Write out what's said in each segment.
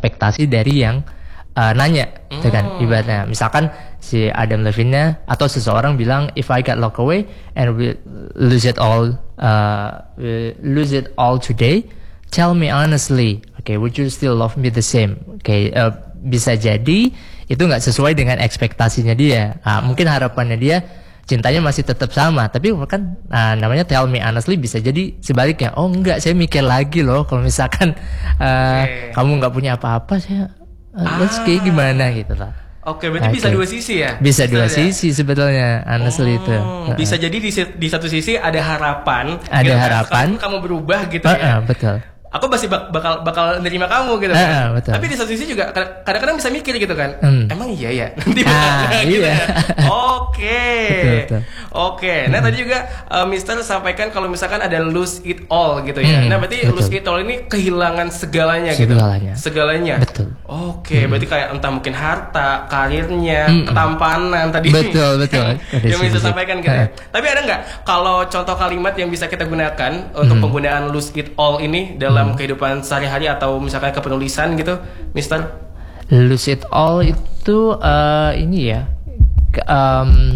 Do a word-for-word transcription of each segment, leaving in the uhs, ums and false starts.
ekspektasi dari yang uh, nanya, gitu kan. Hmm. Ibaratnya, misalkan si Adam Levine atau seseorang bilang, if I get locked away and we lose it all, uh, we lose it all today, tell me honestly, okay, would you still love me the same? Okay, uh, bisa jadi itu nggak sesuai dengan ekspektasinya dia. Nah, mungkin harapannya dia cintanya masih tetap sama, tapi kan nah, namanya tell me honestly bisa jadi sebaliknya. Oh enggak, saya mikir lagi loh kalau misalkan uh, okay. kamu nggak punya apa-apa, saya uh, ah. let's kayak gimana gitu lah. Oke, berarti okay. bisa dua sisi ya? Bisa dua ya? sisi sebetulnya, honestly oh, itu. Bisa jadi di, di satu sisi ada harapan, ada gitu, harapan, kamu berubah gitu uh, ya. Uh, betul. Aku pasti bak- bakal bakal nerima kamu gitu uh, kan. Uh, betul. Tapi di satu sisi juga kadang-kadang bisa mikir gitu kan. Hmm. Emang iya ya? Nanti ah, gitu iya. ya. Oke. Oke. Nah, hmm. tadi juga uh, Mister sampaikan kalau misalkan ada lose it all gitu ya. Hmm, nah, berarti betul. Lose it all ini kehilangan segalanya, segalanya. gitu. Segalanya. Betul. Oke, hmm. berarti kayak entah mungkin harta, karirnya, hmm. ketampanan tadi. Betul, betul. Yang bisa sampaikan gitu ya. Tapi ada nggak kalau contoh kalimat yang bisa kita gunakan untuk hmm. penggunaan lose it all ini dalam Hmm. kehidupan sehari-hari atau misalkan kepenulisan gitu, Mister? Lose it all itu uh, ini ya, um,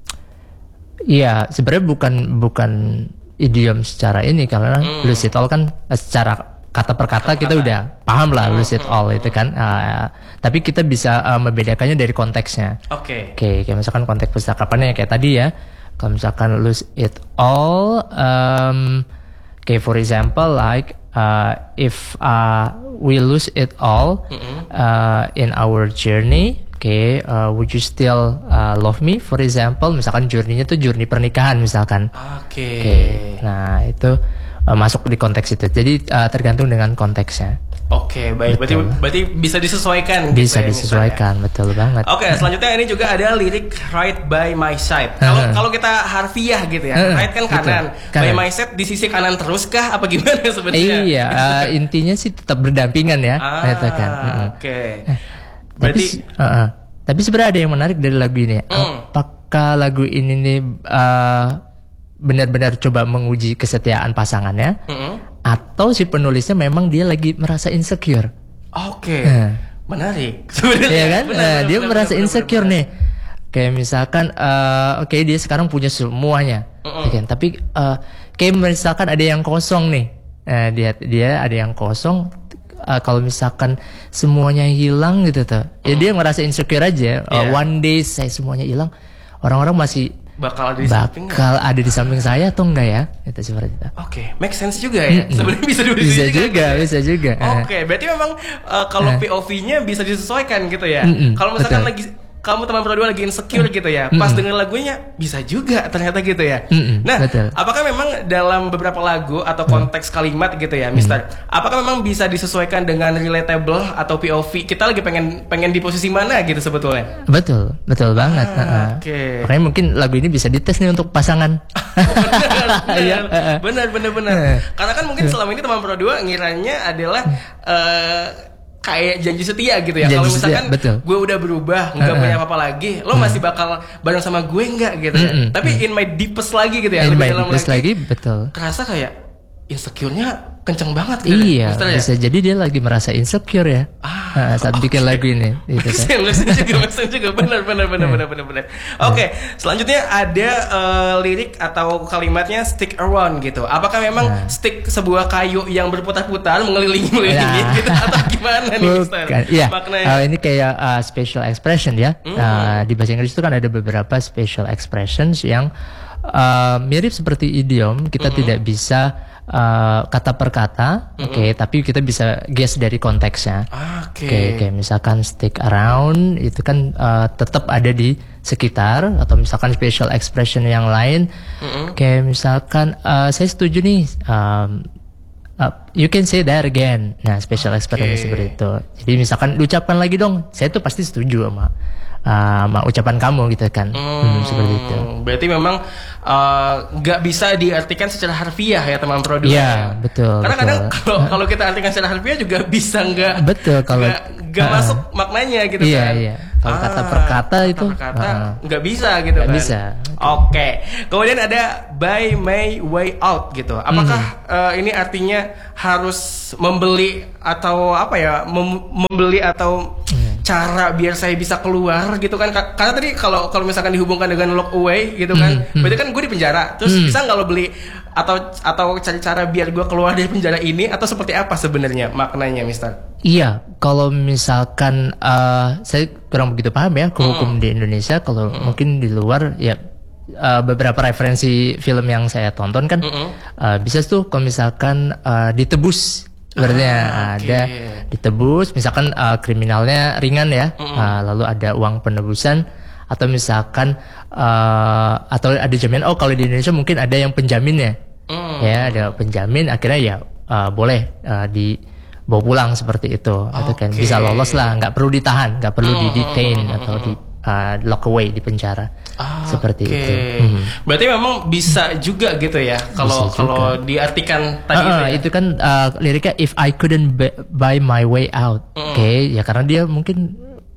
ya sebenarnya bukan bukan idiom secara ini karena hmm. lose it all kan secara kata per kata kita udah paham lah lose it all itu kan, uh, tapi kita bisa uh, membedakannya dari konteksnya. Oke. Okay. Oke, kayak misalkan konteks percakapannya kayak tadi ya, kalau misalkan lose it all, um, okay, for example like Uh, if uh, we lose it all mm-hmm. uh, in our journey, okay, uh, would you still uh, love me? For example, misalkan journey-nya tuh journey pernikahan misalkan. Oke. Okay. Okay. Nah itu uh, masuk di konteks itu. Jadi uh, tergantung dengan konteksnya. Oke, okay, baik. Berarti berarti bisa disesuaikan. Bisa gitu ya, disesuaikan, misalnya. Betul banget. Oke, okay, selanjutnya ini juga ada lirik right by my side. Kalau uh. kalau kita harfiah gitu ya, uh, right kan kanan, kanan, by my side di sisi kanan terus kah? Apa gimana sebenarnya? Iya, uh, intinya sih tetap berdampingan ya. Ah, kan. Uh-uh. Oke. Okay. Eh, berarti. Tapi, uh-uh. tapi sebenarnya ada yang menarik dari lagu ini. Mm. Apakah lagu ini nih uh, benar-benar coba menguji kesetiaan pasangannya? Mm-hmm. Atau si penulisnya memang dia lagi merasa insecure. Oke, okay. nah. menarik. Iya kan? Benar, nah, benar, dia benar, merasa benar, insecure benar, benar. nih. Kayak misalkan, uh, oke okay, dia sekarang punya semuanya, uh-uh. kan? Tapi uh, kayak misalkan ada yang kosong nih. Uh, dia dia ada yang kosong. Uh, kalau misalkan semuanya hilang gitu tuh, uh-uh. ya dia merasa insecure aja. Uh, yeah. One day saya semuanya hilang, orang-orang masih bakal ada di samping bakal ada di samping saya atau enggak ya, itu seperti itu. Oke, okay. Make sense juga ya. Mm-hmm. Sebenarnya bisa dua bisa juga, juga bisa juga. Oke, okay. Berarti memang uh, kalau uh. P O V-nya bisa disesuaikan gitu ya. Mm-hmm. Kalau misalkan Betul. lagi kamu teman berdua lagi insecure gitu ya, mm-hmm. pas denger lagunya bisa juga ternyata gitu ya. Mm-hmm. Nah, Betul. apakah memang dalam beberapa lagu atau konteks mm-hmm. kalimat gitu ya, Mister, mm-hmm. apakah memang bisa disesuaikan dengan relatable atau P O V? Kita lagi pengen pengen di posisi mana gitu sebetulnya? Betul, betul banget. Ah, Oke. Okay. Makanya mungkin lagu ini bisa dites nih untuk pasangan. benar, benar, benar, benar. Karena kan mungkin selama ini teman berdua ngiranya adalah uh, kayak janji setia gitu ya. Kalau misalkan gue udah berubah, nggak uh-uh. punya apa-apa lagi, lo uh-uh. masih bakal bareng sama gue nggak gitu ya. Uh-uh. Tapi in my deepest lagi gitu ya, in lebih my dalam deepest lagi, lagi, betul. Kerasa kayak insecure-nya kenceng banget gitu. Iya, ya? bisa jadi dia lagi merasa insecure ya. Ah, saat okay. bikin lagu ini. Gitu kan. Listen juga, listen juga, benar, benar, benar, benar, benar, benar. Oke, okay. Selanjutnya ada uh, lirik atau kalimatnya stick around gitu. Apakah memang nah. stick sebuah kayu yang berputar-putar mengelilingi-mengelilingi nah. gitu atau gimana nih, Mister? Iya. Uh, ini kayak uh, special expression ya. Mm-hmm. Uh, di bahasa Inggris itu kan ada beberapa special expressions yang uh, mirip seperti idiom. Kita mm-hmm. tidak bisa Uh, kata per kata, mm-hmm. oke, okay, tapi kita bisa guess dari konteksnya. Oke, okay. okay, kayak misalkan stick around itu kan uh, tetap ada di sekitar, atau misalkan special expression yang lain, mm-hmm. kayak misalkan uh, saya setuju nih, um, uh, you can say that again. Nah, special okay. expression seperti itu. Jadi misalkan ucapkan lagi dong, saya tuh pasti setuju sama Uh, sama ucapan kamu gitu kan. hmm, hmm, seperti itu. Berarti memang nggak uh, bisa diartikan secara harfiah ya teman produk. Iya, betul. Karena betul. Kadang kalau uh, kalau kita artikan secara harfiah juga bisa nggak. Betul kalau nggak uh, masuk maknanya gitu iya, kan. Iya. Kalau ah, kata per kata itu nggak uh, bisa gitu gak kan. Bisa. Oke. Okay. Kemudian ada buy my way out gitu. Apakah mm. uh, ini artinya harus membeli atau apa ya? Mem- membeli atau mm. cara biar saya bisa keluar gitu kan? Karena tadi kalau kalau misalkan dihubungkan dengan lock away gitu kan, mm. berarti kan gue di penjara. Terus mm. bisa nggak lo beli atau atau cari cara biar gue keluar dari penjara ini atau seperti apa sebenarnya maknanya, Mister? Iya, kalau misalkan uh, saya kurang begitu paham ya ke hukum mm. di Indonesia. Kalau mm. mungkin di luar ya uh, beberapa referensi film yang saya tonton kan mm-hmm. uh, bisa tuh kalau misalkan uh, ditebus, berarti ah, ada okay. ditebus. Misalkan uh, kriminalnya ringan ya, mm-hmm. uh, lalu ada uang penebusan atau misalkan uh, atau ada jaminan. Oh, kalau di Indonesia mungkin ada yang penjaminnya, mm. ya ada penjamin. Akhirnya ya uh, boleh uh, di bawa pulang seperti itu, okay. atau kan bisa lolos lah, nggak perlu ditahan, nggak perlu mm, di detain mm, atau di uh, lock away di penjara, ah, seperti okay. itu. Hmm. Berarti memang bisa juga gitu ya, kalau kalau diartikan tadi uh, itu, ya? Itu kan uh, liriknya if I couldn't buy my way out, mm. oke, okay? Ya karena dia mungkin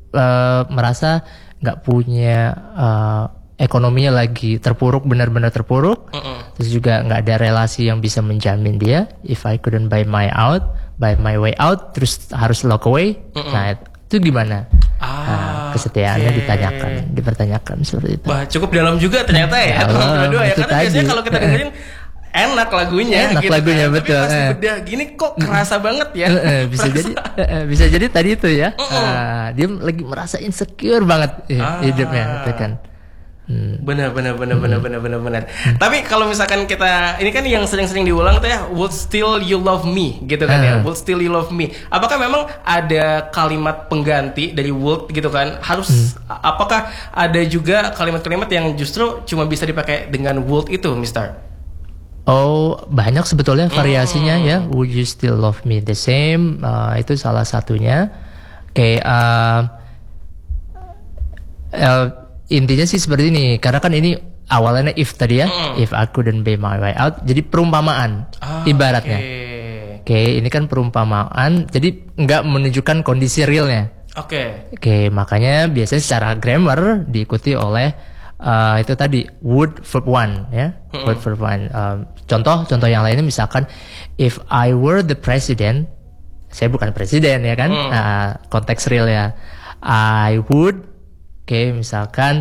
uh, merasa nggak punya uh, ekonominya lagi terpuruk, benar-benar terpuruk, mm-mm. terus juga nggak ada relasi yang bisa menjamin dia. If I couldn't buy my out, buy my way out, terus harus lock away. Mm-mm. Nah itu gimana? Ah, nah, kesetiaannya okay. ditanyakan, dipertanyakan seperti itu. Wah, cukup dalam juga ternyata ya. Kalau berdua ya, karena tadi. Biasanya kalau kita dengerin enak lagunya, enak gitu lagunya kan. betul. Tapi pas bedah gini kok kerasa banget ya. Bisa jadi, bisa jadi tadi itu ya. Uh, dia lagi merasa insecure banget ah. hidupnya, gitu kan. Hmm. Benar benar benar benar benar benar benar. Hmm. Tapi kalau misalkan kita ini kan yang sering-sering diulang tuh ya, would still you love me gitu kan, uh. ya, would still you love me. Apakah memang ada kalimat pengganti dari would gitu kan? Harus hmm. apakah ada juga kalimat-kalimat yang justru cuma bisa dipakai dengan would itu, Mister? Oh, banyak sebetulnya variasinya hmm. ya. Would you still love me the same? Uh, itu salah satunya. Kayak uh, uh, intinya sih seperti ini, karena kan ini awalnya if tadi ya, mm. if I couldn't buy my way out, jadi perumpamaan ah, ibaratnya. Oke, okay. okay, ini kan perumpamaan, jadi nggak menunjukkan kondisi realnya. Oke. Okay. Oke, okay, makanya biasanya secara grammar diikuti oleh uh, itu tadi would verb one ya, mm. would verb one. Um, contoh, contoh yang lainnya misalkan if I were the president, saya bukan presiden ya kan, mm. uh, konteks real ya, I would Oke, okay, misalkan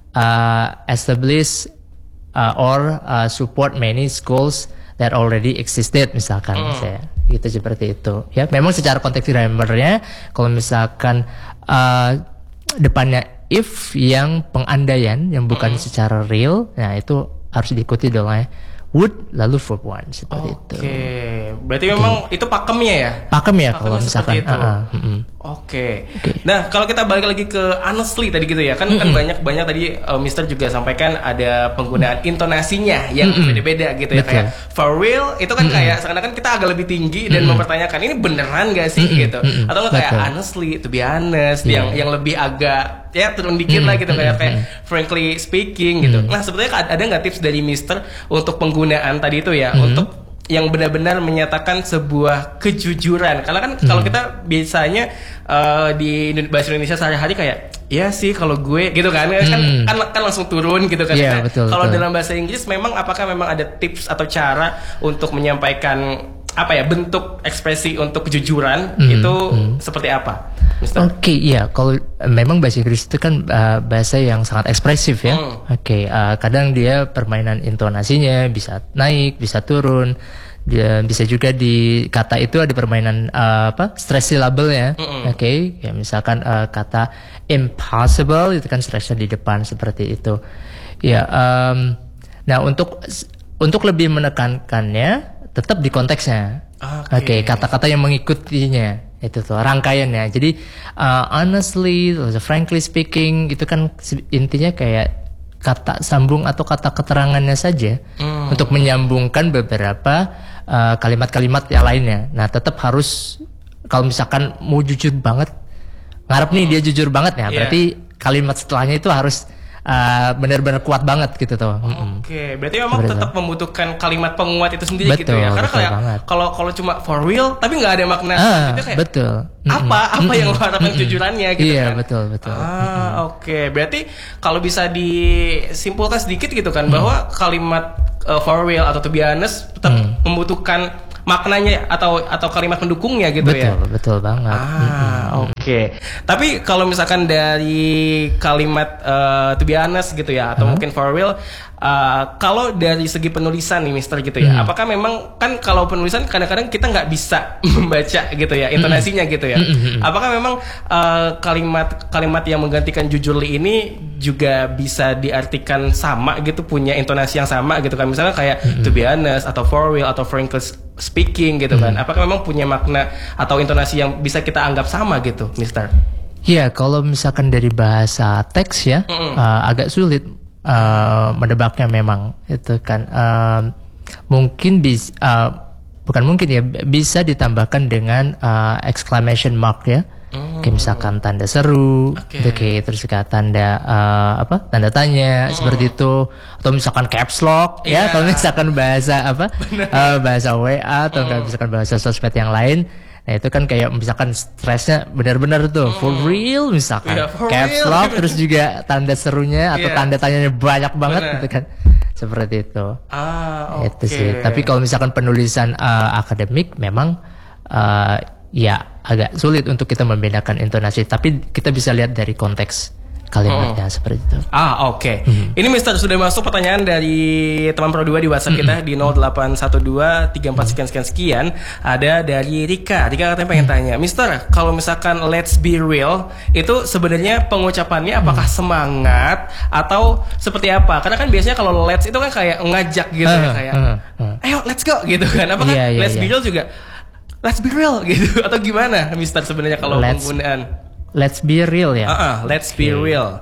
uh, establish uh, or uh, support many schools that already existed, misalkan, mm. saya gitu seperti itu. Ya, memang secara konteks grammarnya, kalau misalkan uh, depannya if yang pengandaian yang bukan mm. secara real, nah itu harus diikuti oleh would lalu verb one seperti okay. itu. Oke, berarti okay. memang itu pakemnya ya? Pakem ya kalau misalkan. Itu. Uh, uh, uh, Oke. Okay. Okay. Nah, kalau kita balik lagi ke honestly tadi gitu ya, kan mm-hmm. kan banyak-banyak tadi uh, Mister juga sampaikan ada penggunaan intonasinya yang mm-hmm. beda-beda gitu ya. Betul. Kayak for real itu kan mm-hmm. kayak seakan-akan kita agak lebih tinggi dan mm-hmm. mempertanyakan ini beneran gak sih mm-hmm. gitu. Mm-hmm. Atau kayak Betul. honestly, to be honest, yeah. yang yang lebih agak ya turun dikit mm-hmm. lah gitu kayak kayak frankly speaking gitu. Mm-hmm. Nah, sebetulnya ada nggak tips dari Mister untuk penggunaan tadi itu ya, mm-hmm. untuk yang benar-benar menyatakan sebuah kejujuran. Karena kan hmm. kalau kita biasanya uh, di bahasa Indonesia sehari-hari kayak ya sih kalau gue gitu kan, hmm. kan kan kan langsung turun gitu kan. Yeah, betul, kalau betul. dalam bahasa Inggris memang apakah memang ada tips atau cara untuk menyampaikan apa ya bentuk ekspresi untuk kejujuran hmm. itu hmm. seperti apa? Oke, okay, iya. Kalau memang bahasa Inggris itu kan uh, bahasa yang sangat ekspresif ya. Hmm. Oke, okay, uh, kadang dia permainan intonasinya bisa naik, bisa turun. Dia bisa juga di kata itu ada permainan uh, apa? Stress syllable ya. Hmm. Oke, okay, ya misalkan uh, kata impossible itu kan stressnya di depan seperti itu. Ya, um, nah untuk untuk lebih menekankannya tetap di konteksnya. Oke, okay. okay, kata-kata yang mengikutinya. Itu tuh rangkaiannya. Jadi uh, honestly, frankly speaking, itu kan intinya kayak kata sambung atau kata keterangannya saja mm. untuk menyambungkan beberapa uh, kalimat-kalimat yang lainnya. Nah, tetap harus kalau misalkan mau jujur banget, ngarep nih mm. dia jujur banget ya, yeah. berarti kalimat setelahnya itu harus uh, benar-benar kuat banget gitu tuh. Oke, okay. Berarti memang seperti tetap itu. Membutuhkan kalimat penguat itu sendiri betul, gitu ya. Karena kayak kalau kalau cuma for real tapi nggak ada makna ah, itu kayak betul. Apa apa mm-mm. yang lo harapkan kejujurannya gitu iya, kan. Iya, betul, betul. Ah, oke. Okay. Berarti kalau bisa disimpulkan sedikit gitu kan mm. bahwa kalimat uh, for real atau to be honest tetap mm. membutuhkan maknanya atau atau kalimat pendukungnya gitu betul, ya. Betul, betul banget. Ah, oke. Okay. Tapi kalau misalkan dari kalimat uh, to be honest gitu ya atau uh-huh. mungkin for real uh, kalau dari segi penulisan nih Mister gitu ya. Hmm. Apakah memang kan kalau penulisan kadang-kadang kita nggak bisa membaca gitu ya intonasinya hmm. gitu ya. Hmm. Apakah memang uh, kalimat kalimat yang menggantikan jujurly ini juga bisa diartikan sama gitu, punya intonasi yang sama gitu kan. Misalnya kayak hmm. to be honest atau for real atau frankly speaking gitu kan. Hmm. Apakah memang punya makna atau intonasi yang bisa kita anggap sama gitu, Mister? Iya, kalau misalkan dari bahasa teks ya mm-hmm. uh, agak sulit uh, menebaknya memang itu kan. Uh, mungkin bisa uh, bukan mungkin ya, bisa ditambahkan dengan uh, exclamation mark ya. Mm. Kayak misalkan tanda seru, okay. okay, terus kayak tanda uh, apa? Tanda tanya mm. seperti itu, atau misalkan caps lock yeah. ya. Kalau misalkan bahasa apa? uh, bahasa W A atau mm. misalkan bahasa sosmed yang lain. Nah itu kan kayak misalkan stresnya benar-benar tuh mm. for real misalkan yeah, caps real. Lock terus juga tanda serunya atau yeah. tanda tanyanya banyak banget bener. Gitu kan. Seperti itu. Ah, itu okay. sih. Tapi kalau misalkan penulisan uh, akademik memang uh, ya agak sulit untuk kita membedakan intonasi, tapi kita bisa lihat dari konteks kalimatnya hmm. seperti itu. Ah, oke. Okay. Hmm. Ini Mister sudah masuk pertanyaan dari teman Pro dua di WhatsApp hmm. kita di nol delapan satu dua tiga empat sekian sekian sekian. Ada dari Rika. Rika katanya pengen hmm. tanya, Mister, kalau misalkan let's be real itu sebenarnya pengucapannya apakah hmm. semangat atau seperti apa? Karena kan biasanya kalau let's itu kan kayak ngajak gitu uh, ya kayak, uh, uh. ayo let's go gitu kan. Apakah yeah, yeah, let's yeah. be real juga let's be real gitu atau gimana, Mister sebenarnya kalau let's, penggunaan? Let's be real ya. Uh-uh, let's okay. be real.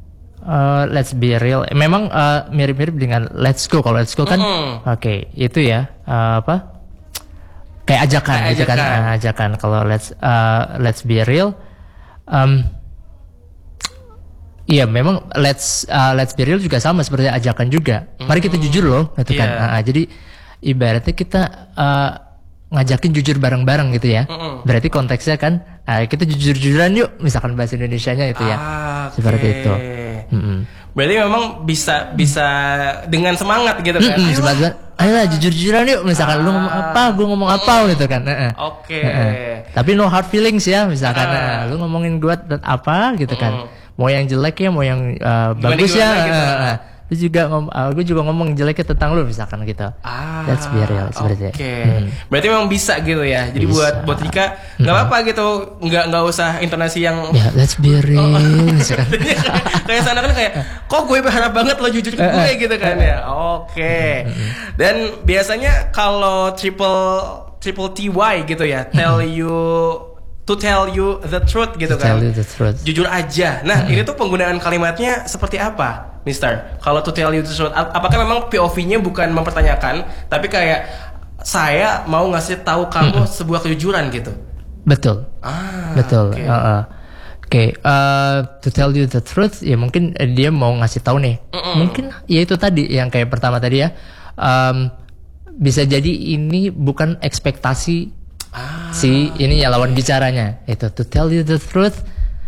Uh, let's be real. Memang uh, mirip-mirip dengan let's go. Kalau let's go kan, uh-uh. oke okay, itu ya uh, apa? Kayak ajakan, Kayak ajakan, ajakan. Uh, ajakan. Kalau let's uh, let's be real, um, iya memang let's uh, let's be real juga sama seperti ajakan juga. Uh-huh. Mari kita jujur loh, itu yeah. kan. Uh, jadi ibaratnya kita uh, ngajakin jujur bareng-bareng gitu ya. Uh-uh. Berarti konteksnya kan uh, kita jujur-jujuran yuk, misalkan bahasa Indonesianya itu ya. Ah, okay. Seperti itu. Mm-hmm. Berarti memang bisa bisa dengan semangat gitu kan. Mm-hmm. Ayolah, ayolah jujur-jujuran yuk, misalkan ah. lu ngomong apa, gue ngomong apa gitu kan. Uh-uh. Oke. Okay. Uh-uh. Tapi no hard feelings ya, misalkan uh. Uh, lu ngomongin gue apa gitu kan. Mm. Mau yang jelek ya, mau yang uh, bagus ya. Gitu. Uh, uh. Lu juga ngom, uh, gue juga ngomong jeleknya tentang lu misalkan gitu. Ah, let's be real seperti itu. Oke. Okay. Hmm. Berarti memang bisa gitu ya. Jadi bisa. buat buat Rika nggak hmm. apa-apa gitu, nggak nggak usah intonasi yang. Ya, let's be real. Oh. Misalkan. Kayak sana kan kayak, kok gue berharap banget lo jujur ke gue gitu kan ya. Oke. Okay. Dan biasanya kalau triple triple T Y gitu ya, tell you. To tell you the truth gitu to kan. Tell you the truth. Jujur aja. Nah, mm-hmm. ini tuh penggunaan kalimatnya seperti apa, Mister? Kalau to tell you the truth, apakah memang P O V-nya bukan mempertanyakan, tapi kayak saya mau ngasih tahu kamu mm-hmm. sebuah kejujuran gitu? Betul. Ah, betul. Oke. Okay. Uh, uh. okay. uh, to tell you the truth, ya mungkin dia mau ngasih tahu nih. Mm-mm. Mungkin ya itu tadi yang kayak pertama tadi ya. Um, bisa jadi ini bukan ekspektasi Ah. si ini ya lawan bicaranya itu to tell you the truth,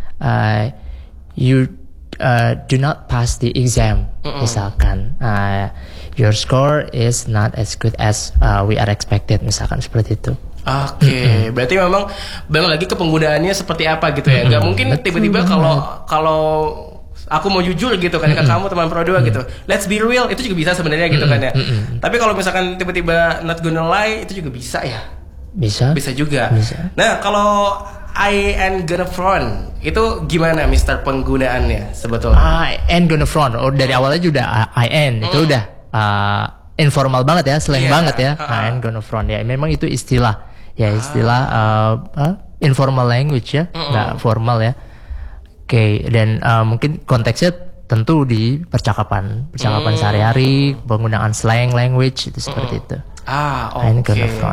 uh, you uh, do not pass the exam. Mm-mm. Misalkan uh, your score is not as good as uh, we are expected, misalkan seperti itu. Oke, okay. Mm-hmm. Berarti memang balik lagi ke penggunaannya seperti apa gitu ya. Mm-hmm. Gak mungkin betul tiba-tiba kalau kalau aku mau jujur gitu kan mm-hmm. ke kamu teman Pro dua mm-hmm. gitu. Let's be real itu juga bisa sebenarnya gitu mm-hmm. kan ya. Mm-hmm. Tapi kalau misalkan tiba-tiba not gonna lie itu juga bisa ya. Bisa. Bisa juga. Bisa. Nah, kalau I ain't gonna front itu gimana Mister penggunaannya sebetulnya? I ain't gonna front. Oh, dari awalnya juga I ain't mm. itu udah uh, informal banget ya, slang yeah. banget ya. Uh-huh. I ain't gonna front ya. Memang itu istilah. Ya, istilah uh, uh, informal language ya, enggak uh-uh. formal ya. Oke, okay. Dan uh, mungkin konteksnya tentu di percakapan, percakapan mm. sehari-hari, penggunaan slang language itu seperti mm. itu. Ah, oke. Okay.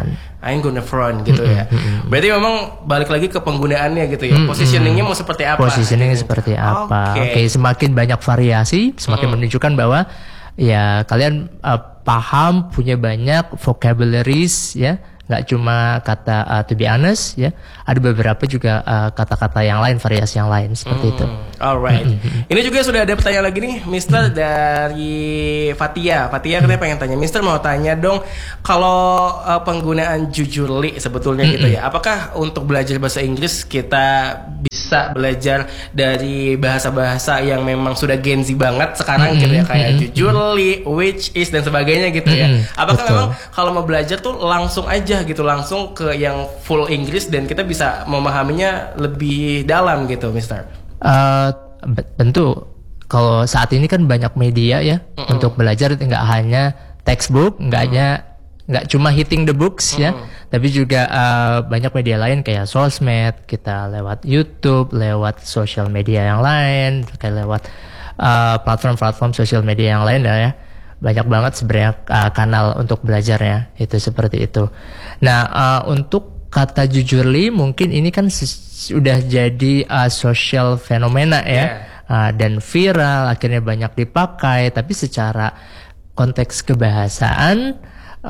I ain't gonna front gitu ya. Berarti memang balik lagi ke penggunaannya gitu ya. Positioningnya mau seperti apa? Positioningnya seperti apa? Oke, okay. okay, semakin banyak variasi, semakin hmm. menunjukkan bahwa ya kalian uh, paham, punya banyak vocabularies ya. Nggak cuma kata uh, to be honest ya, ada beberapa juga uh, kata-kata yang lain, variasi yang lain seperti hmm, itu. Alright. Ini juga sudah ada pertanyaan lagi nih, Mister hmm. dari Fatia. Fatia katanya pengen tanya, Mister mau tanya dong, kalau uh, penggunaan jujurli sebetulnya hmm. gitu ya, apakah untuk belajar bahasa Inggris kita bisa belajar dari bahasa-bahasa yang memang sudah Gen Z banget sekarang hmm. gitu ya, kayak hmm. jujurli, which is dan sebagainya gitu hmm. ya. Apakah Betul. memang kalau mau belajar tuh langsung aja gitu, langsung ke yang full Inggris dan kita bisa memahaminya lebih dalam gitu, Mister? Uh, tentu kalau saat ini kan banyak media ya mm-mm. untuk belajar, nggak hanya textbook, nggak hanya nggak cuma hitting the books mm-mm. ya, tapi juga uh, banyak media lain kayak sosmed, kita lewat YouTube, lewat social media yang lain, kayak lewat uh, platform-platform social media yang lain ya. Banyak banget sebenarnya uh, kanal untuk belajarnya, itu seperti itu. Nah, uh, untuk kata jujurli mungkin ini kan sudah jadi uh, social fenomena ya, yeah. uh, dan viral, akhirnya banyak dipakai. Tapi secara konteks kebahasaan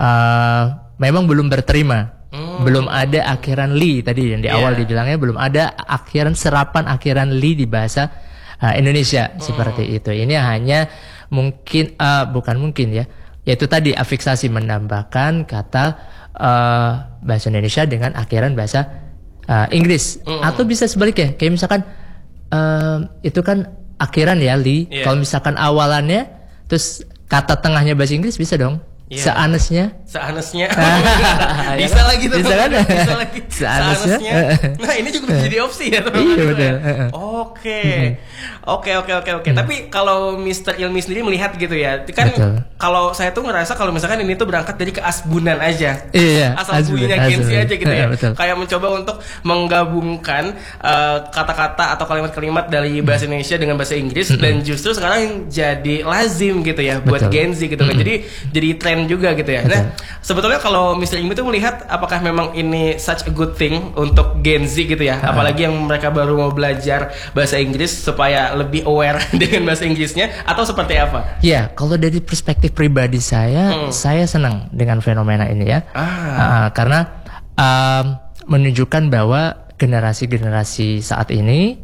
uh, memang belum berterima, mm. belum ada akhiran li tadi yang di yeah. awal dibilangnya, belum ada akhiran serapan akhiran li di bahasa uh, Indonesia mm. seperti itu. Ini hanya mungkin uh, bukan mungkin ya, yaitu tadi afiksasi, menambahkan kata uh, bahasa Indonesia dengan akhiran bahasa uh, Inggris, mm. atau bisa sebaliknya, kayak misalkan uh, itu kan akhiran ya li, yeah. kalau misalkan awalannya terus kata tengahnya bahasa Inggris bisa dong. Yeah. Seanesnya, seanesnya, bisa lagi tuh, bisa kan? Bisa lagi, seanesnya. Nah ini juga bisa jadi opsi ya teman-teman. Iya betul. Oke, oke, oke, oke, oke. Tapi kalau Mister Ilmi sendiri melihat gitu ya, kan kalau saya tuh ngerasa kalau misalkan ini tuh berangkat dari keasbunan aja, iya, asal bunyinya Gen Z aja gitu ya, kayak mencoba untuk menggabungkan uh, kata-kata atau kalimat-kalimat dari bahasa Indonesia dengan bahasa Inggris, dan justru sekarang jadi lazim gitu ya buat Gen Z gitu kan. Jadi jadi tren juga gitu ya. Nah, sebetulnya kalau Mister Ilmi itu melihat apakah memang ini such a good thing untuk Gen Z gitu ya, uh. apalagi yang mereka baru mau belajar bahasa Inggris supaya lebih aware dengan bahasa Inggrisnya, atau seperti apa? Ya, kalau dari perspektif pribadi saya, hmm. saya senang dengan fenomena ini ya, ah. uh, karena um, menunjukkan bahwa generasi-generasi saat ini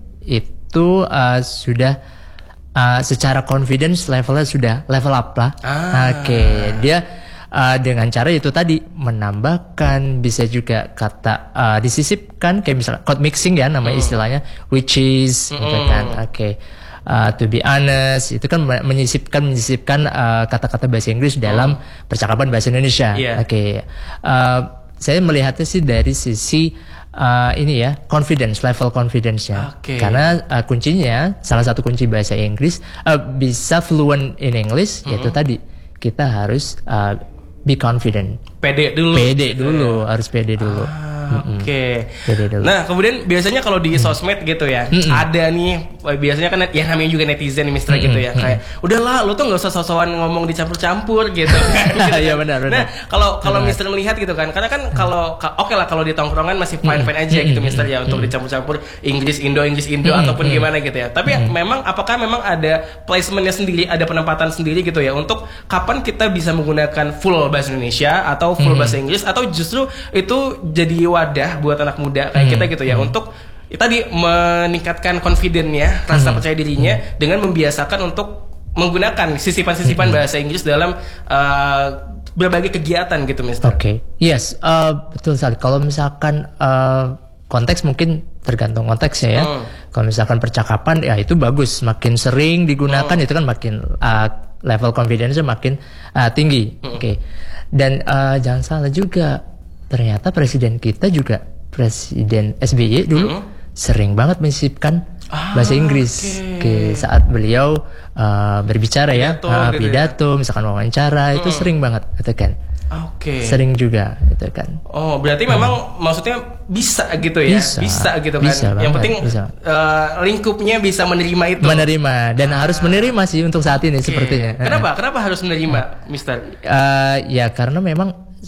itu uh, sudah Uh, secara confidence levelnya sudah level up lah. Ah. Oke, okay. Dia uh, dengan cara itu tadi menambahkan, bisa juga kata uh, disisipkan, kayak misalnya code mixing ya namanya mm. istilahnya, which is, mm. gitu kan. Oke, okay. uh, to be honest, itu kan menyisipkan menyisipkan uh, kata-kata bahasa Inggris dalam mm. percakapan bahasa Indonesia. Yeah. Oke, okay. uh, saya melihatnya sih dari sisi Uh, ini ya, confidence, level confidence-nya. Okay. Karena uh, kuncinya, salah satu kunci bahasa Inggris uh, bisa fluent in English, mm-hmm. yaitu tadi kita harus uh, be confident. Pede dulu. Pede dulu, yeah. harus pede dulu. Ah. Oke. Okay. Nah, kemudian biasanya kalau di sosmed gitu ya, mm-hmm. ada nih biasanya kan ya namanya juga netizen nih Mister mm-hmm. gitu ya, kayak udahlah lu tuh nggak usah sosokan ngomong dicampur-campur gitu. Iya benar benar. Nah, kalau kalau Mister melihat gitu kan, karena kan kalau oke okay lah kalau di tongkrongan masih fine-fine aja gitu Mister ya, untuk dicampur-campur Inggris Indo Inggris Indo ataupun gimana gitu ya. Tapi memang apakah memang ada placementnya sendiri, ada penempatan sendiri gitu ya, untuk kapan kita bisa menggunakan full bahasa Indonesia atau full bahasa Inggris, atau justru itu jadi wadah buat anak muda kayak hmm. kita gitu ya, hmm. untuk ya, tadi meningkatkan confidence-nya, rasa hmm. percaya dirinya, hmm. dengan membiasakan untuk menggunakan sisipan-sisipan hmm. bahasa Inggris dalam uh, berbagai kegiatan gitu, Mister. Oke, okay. yes, uh, betul sekali. Kalau misalkan uh, konteks mungkin tergantung konteksnya ya. Hmm. Kalau misalkan percakapan ya itu bagus, makin sering digunakan hmm. itu kan makin uh, level confidence-nya makin uh, tinggi. Hmm. Oke, okay. Dan uh, jangan salah juga, ternyata presiden kita juga, Presiden S B Y dulu mm-hmm. sering banget menyisipkan ah, bahasa Inggris okay. ke saat beliau uh, berbicara pidato, ya, uh, gitu pidato, ya? Misalkan wawancara, mm. itu sering banget, gitu kan. Oke. Okay. Sering juga, gitu kan. Oh, berarti hmm. memang maksudnya bisa gitu ya, bisa, bisa gitu kan. Bisa Yang banget, penting uh, lingkupnya bisa menerima itu. Menerima dan ah. harus menerima sih untuk saat ini okay. sepertinya. Kenapa? Kenapa harus menerima, Mister? Uh, ya karena memang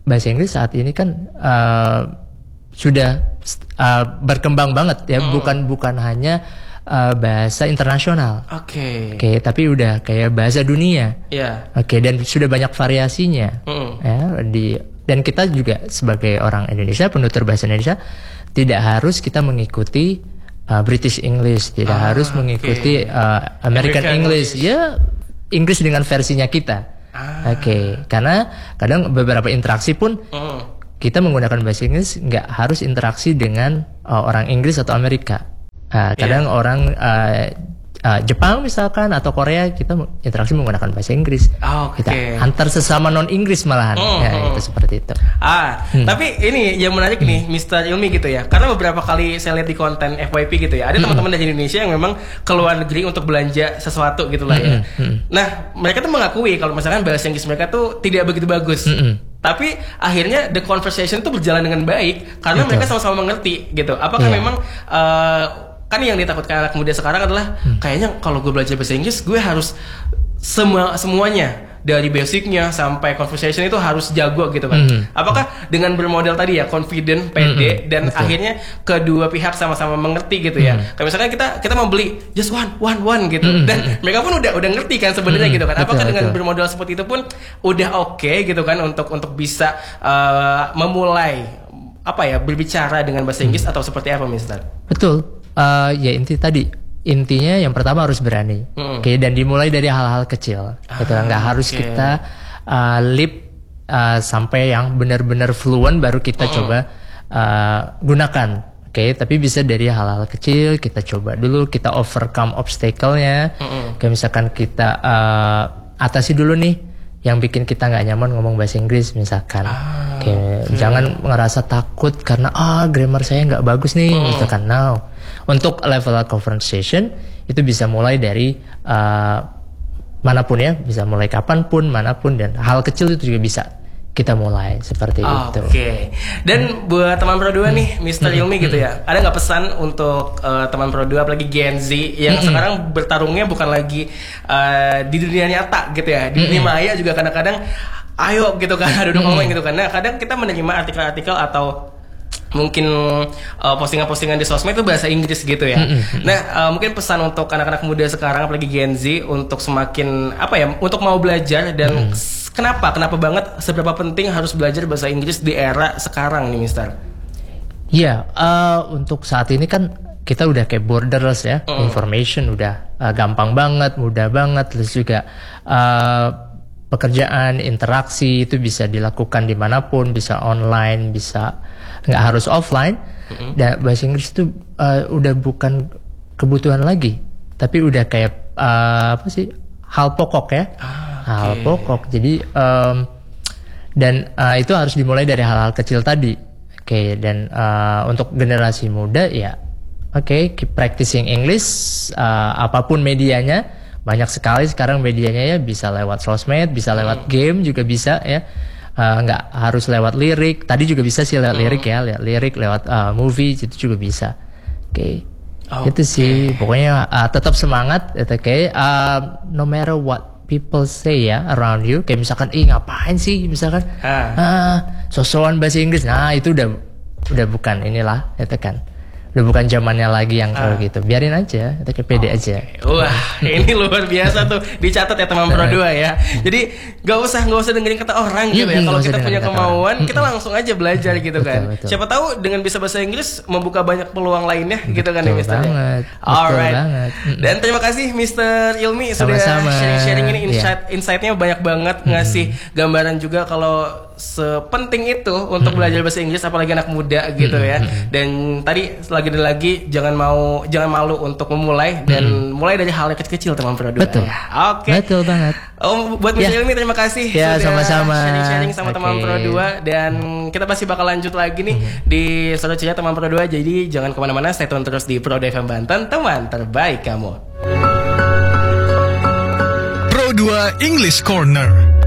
bahasa Inggris saat ini kan uh, sudah uh, berkembang banget ya, hmm. bukan bukan hanya uh, bahasa internasional. Oke. Okay. Oke, okay, tapi udah kayak bahasa dunia. Iya. Yeah. Oke, okay, dan sudah banyak variasinya. Hmm. Ya, di dan kita juga sebagai orang Indonesia, penutur bahasa Indonesia, tidak harus kita mengikuti uh, British English, tidak ah, harus mengikuti okay. uh, American, American English. English. Ya, Inggris dengan versinya kita. Ah. Oke, okay. Karena kadang beberapa interaksi pun mm. kita menggunakan bahasa Inggris nggak harus interaksi dengan uh, orang Inggris atau Amerika. Uh, kadang yeah. orang uh, uh, Jepang misalkan atau Korea kita interaksi menggunakan bahasa Inggris. Oh, okay. Kita antar sesama non Inggris malahan. Mm, ya mm. itu seperti itu. Ah, hmm. tapi ini yang menarik hmm. nih, mister Ilmi gitu ya. Karena beberapa kali saya lihat di konten F Y P gitu ya, ada hmm. teman-teman dari Indonesia yang memang ke luar negeri untuk belanja sesuatu gitu lah ya. Hmm. Hmm. Nah, mereka tuh mengakui kalau misalkan bahasa Inggris mereka tuh tidak begitu bagus. Hmm. Tapi akhirnya the conversation tuh berjalan dengan baik karena Betul. mereka sama-sama mengerti gitu. Apakah yeah. memang uh, kan yang ditakutkan anak muda sekarang adalah hmm. kayaknya kalau gue belajar bahasa Inggris gue harus semua semuanya dari basicnya sampai conversation itu harus jago gitu kan. Mm-hmm. Apakah dengan bermodal tadi ya confident, pede mm-hmm. dan Betul. akhirnya kedua pihak sama-sama mengerti gitu ya. Mm-hmm. Kayak misalkan kita kita mau beli just one one one gitu mm-hmm. dan mereka pun udah udah ngerti kan sebenarnya mm-hmm. gitu kan. Apakah Betul, dengan betul. bermodal seperti itu pun udah oke okay, gitu kan untuk untuk bisa uh, memulai apa ya berbicara dengan bahasa Inggris mm-hmm. atau seperti apa, Mister? Betul. Uh, ya inti tadi. Intinya yang pertama harus berani, mm. oke, okay, dan dimulai dari hal-hal kecil, ah, gitu. Nggak harus okay. kita uh, lip uh, sampai yang benar-benar fluent baru kita mm. coba uh, gunakan, oke. Okay? Tapi bisa dari hal-hal kecil kita coba dulu, kita overcome obstacle-nya, mm. kayak misalkan kita uh, atasi dulu nih yang bikin kita nggak nyaman ngomong bahasa Inggris misalkan, ah, okay. Okay. Jangan ngerasa takut karena ah grammar saya nggak bagus nih, mm. misalkan. Now untuk level conversation itu bisa mulai dari uh, manapun ya, bisa mulai kapanpun, manapun, dan hal kecil itu juga bisa kita mulai seperti oh, itu. Oke. Okay. Dan hmm. buat teman Pro dua nih, mister Hmm. Ilmi gitu ya, ada nggak pesan untuk uh, teman Pro dua apalagi Gen Z yang hmm. sekarang bertarungnya bukan lagi uh, di dunia nyata gitu ya, di dunia hmm. maya juga kadang-kadang ayo gitu kan, ada hmm. ngomong gitu kan. Nah kadang kita menerima artikel-artikel atau mungkin uh, postingan-postingan di sosmed itu bahasa Inggris gitu ya. Mm-hmm. Nah, uh, mungkin pesan untuk anak-anak muda sekarang apalagi Gen Z untuk semakin apa ya, untuk mau belajar dan mm. kenapa kenapa banget seberapa penting harus belajar bahasa Inggris di era sekarang nih, Mister? Iya, yeah, uh, untuk saat ini kan kita udah kayak borderless ya, mm. information udah uh, gampang banget, mudah banget, terus juga uh, pekerjaan, interaksi itu bisa dilakukan dimanapun, bisa online, bisa nggak harus offline. Mm-hmm. Dan bahasa Inggris itu uh, udah bukan kebutuhan lagi, tapi udah kayak uh, apa sih, hal pokok ya, ah, okay. hal pokok. Jadi um, dan uh, itu harus dimulai dari hal-hal kecil tadi. Oke, okay, dan uh, untuk generasi muda ya, oke, okay, keep practicing English, uh, apapun medianya. Banyak sekali sekarang medianya ya, bisa lewat sosmed, bisa lewat game juga bisa ya, uh, nggak harus lewat lirik. Tadi juga bisa sih lewat lirik ya, lewat lirik, lewat uh, movie itu juga bisa. Oke, okay. okay. Itu sih pokoknya uh, tetap semangat, oke. Okay. Uh, no matter what people say ya around you, kayak misalkan, ih ngapain sih misalkan, ah, sosokan bahasa Inggris, nah itu udah udah bukan inilah, itu kan. Udah bukan zamannya lagi yang kalau ah. gitu. Biarin aja, kita kayak pede oh, aja. Okay. Wah, ini luar biasa tuh. Dicatat ya teman Pro dua ya. Jadi gak usah gak usah dengerin kata orang gitu ya. Kalau kita punya kemauan, kita langsung aja belajar gitu kan. Betul, betul. Siapa tahu dengan bisa bahasa Inggris membuka banyak peluang lainnya gitu kan ya, Mister. Betul banget. Alright. Banget. Dan terima kasih mister Ilmi sudah sharing-sharing ini, insight yeah. insight-nya banyak banget, ngasih mm-hmm. gambaran juga kalau sepenting itu untuk mm-hmm. belajar bahasa Inggris apalagi anak muda gitu mm-hmm. ya. Dan tadi lagi-lagi jangan mau jangan malu untuk memulai dan hmm. mulai dari hal yang kecil-kecil teman Pro dua. Betul. Ya. Oke. Okay. Betul banget. Oh, buat mister Ya. Ilmi terima kasih ya, sudah sama-sama. sharing-sharing sama okay. teman Pro dua dan kita pasti bakal lanjut lagi nih hmm. di Sodo Ceria teman Pro dua. Jadi jangan kemana-mana, stay tune terus di Pro dua F M Banten, teman terbaik kamu. Pro dua English Corner.